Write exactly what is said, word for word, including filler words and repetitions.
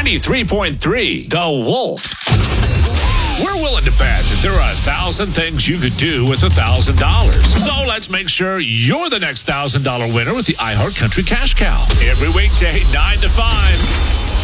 ninety-three point three, The Wolf. We're willing to bet that there are a thousand things you could do with a thousand dollars. So let's make sure you're the next thousand dollar winner with the iHeart Country Cash Cow. Every weekday, nine to five.